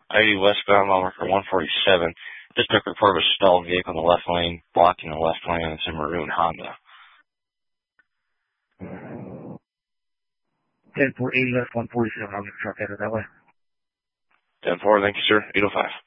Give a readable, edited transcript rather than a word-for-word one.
I-80 westbound, mile marker 147. Just took report of a stalled vehicle in the left lane, blocking the left lane. It's a maroon Honda. 10-4, 80 left 147. I'll get the truck headed that way. 10-4, thank you, sir. 805.